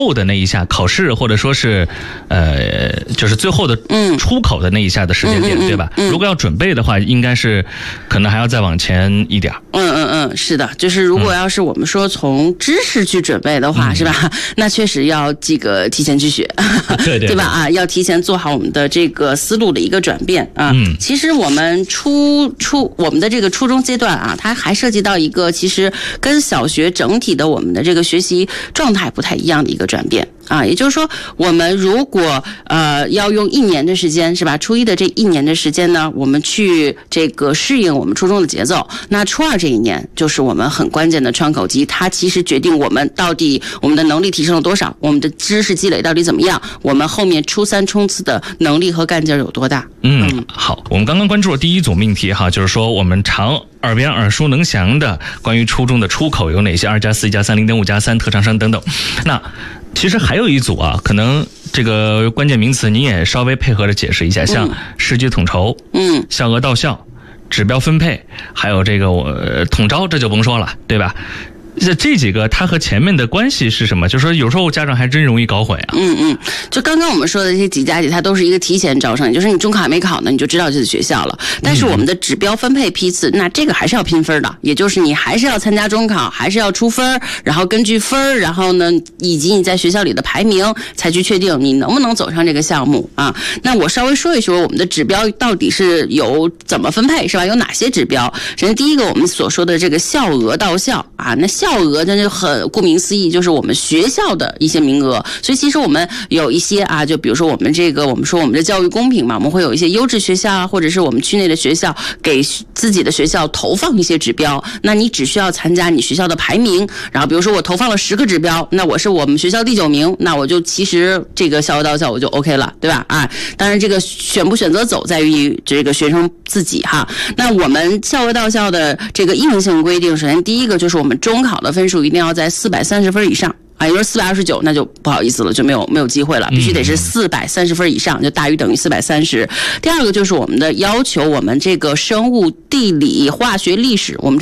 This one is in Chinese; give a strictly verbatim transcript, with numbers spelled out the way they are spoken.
后的那一下考试，或者说是呃就是最后的出口的那一下的时间点，嗯、对吧、嗯嗯？如果要准备的话，应该是可能还要再往前一点。 嗯嗯嗯，是的，就是如果要是我们说从知识去准备的话，嗯、是吧？那确实要这个提前去学， 对 对, 对, 对吧？啊，要提前做好我们的这个思路的一个转变啊。嗯，其实我们初初我们的这个初中阶段啊，它还涉及到一个其实跟小学整体的我们的这个学习状态不太一样的一个转变。啊，也就是说，我们如果呃要用一年的时间，是吧？初一的这一年的时间呢，我们去这个适应我们初中的节奏。那初二这一年就是我们很关键的窗口期，它其实决定我们到底我们的能力提升了多少，我们的知识积累到底怎么样，我们后面初三冲刺的能力和干劲有多大。 嗯，嗯好，我们刚刚关注了第一组命题哈，就是说我们常耳边耳熟能详的关于初中的出口有哪些？二加四、一加三、零点五加三、特长生等等。那其实还有一组啊，可能这个关键名词你也稍微配合着解释一下，像试举统筹、嗯，校额到校、指标分配，还有这个我、呃、统招，这就甭说了，对吧？这这几个它和前面的关系是什么？就是说有时候家长还真容易搞混啊。 嗯嗯，就刚刚我们说的这些几加几，它都是一个提前招生，就是你中考还没考呢，你就知道这个学校了。但是我们的指标分配批次，那这个还是要拼分的，也就是你还是要参加中考，还是要出分，然后根据分，然后呢，以及你在学校里的排名，才去确定你能不能走上这个项目啊。那我稍微说一说我们的指标到底是有怎么分配，是吧？有哪些指标？首先第一个，我们所说的这个校额到校啊，那校额那就很顾名思义，就是我们学校的一些名额。所以其实我们有一些啊，就比如说我们这个，我们说我们的教育公平嘛，我们会有一些优质学校啊，或者是我们区内的学校给自己的学校投放一些指标。那你只需要参加你学校的排名，然后比如说我投放了十个指标，那我是我们学校第九名，那我就其实这个校额到校我就 OK 了，对吧？啊，当然这个选不选择走在于这个学生自己哈。那我们校额到校的这个硬性规定，首先第一个就是我们中考的分数一定要在四百三十分以上。啊，也就是四百二十九，那就不好意思了，就没有没有机会了，必须得是四百三十分以上，就大于等于四百三十。第二个就是我们的要求，我们这个生物、地理、化学、历史，我们